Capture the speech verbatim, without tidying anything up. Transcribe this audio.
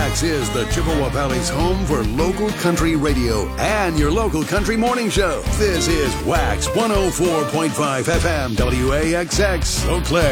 Wax is the Chippewa Valley's home for local country radio and your local country morning show. This is Wax one oh four point five F M W A X X Eau Claire.